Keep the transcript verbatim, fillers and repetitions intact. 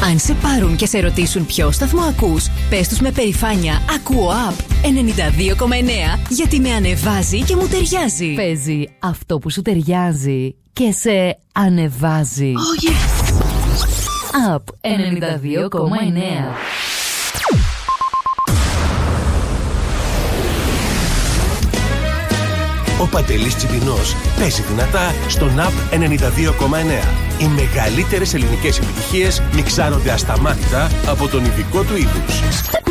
Αν σε πάρουν και σε ρωτήσουν ποιο σταθμό ακούς, πες τους με περηφάνεια «Ακούω Up ενενήντα δύο κόμμα εννέα» γιατί με ανεβάζει και μου ταιριάζει. Παίζει αυτό που σου ταιριάζει και σε ανεβάζει. Oh yes! Up ενενήντα δύο κόμμα εννέα. Ο Παντελής Τσιπινός παίζει δυνατά στον Up ενενήντα δύο κόμμα εννέα. Οι μεγαλύτερες ελληνικές επιτυχίες μιξάρονται ασταμάτητα από τον ειδικό του είδους.